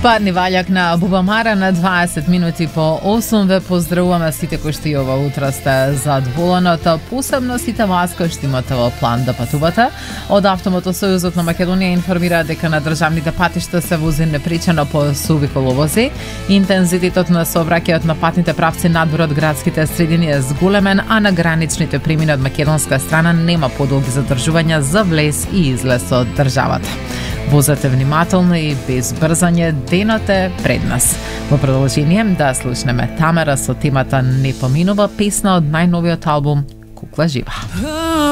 Парни ваljak на Бубамара на 20 минути по 8. Ве поздравуваме сите кои што и ова утро сте задоволената, посебно сите вас кои што имате во план да патувате. Од Автомотосојузот на Македонија информира дека на државните патишта се вози непречено по суви коловози. Интензитетот на сообраќајот на патните правци надвор од градските средини е зголемен, а на граничните премини од македонска страна нема подолги задржувања за влез и излез од државата. Возете внимателно и без брзање, денот е пред нас. Во продолжение да слушнеме Тамера со темата Не поминува, песна од најновиот албум Кукла жива.